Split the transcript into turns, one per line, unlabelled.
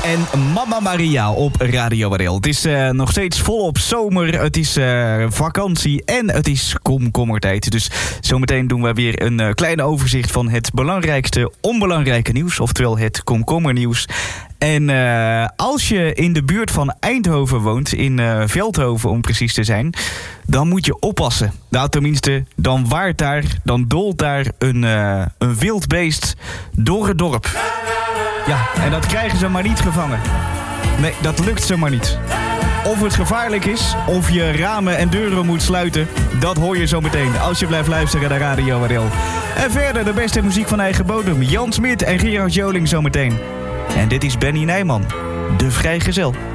en Mama Maria op Radio Waddel. Het is nog steeds volop zomer, het is vakantie en het is komkommertijd. Dus zometeen doen we weer een klein overzicht van het belangrijkste onbelangrijke nieuws, oftewel het komkommernieuws. En als je in de buurt van Eindhoven woont, in Veldhoven om precies te zijn, dan moet je oppassen. Nou, tenminste, dan waart daar, dan dolt daar een wild beest door het dorp. Ja, en dat krijgen ze maar niet gevangen. Nee, dat lukt ze maar niet. Of het gevaarlijk is, of je ramen en deuren moet sluiten, dat hoor je zo meteen als je blijft luisteren naar Radio Waddel. En verder de beste muziek van eigen bodem. Jan Smit en Gerard Joling zometeen. En dit is Benny Nijman, de vrijgezel.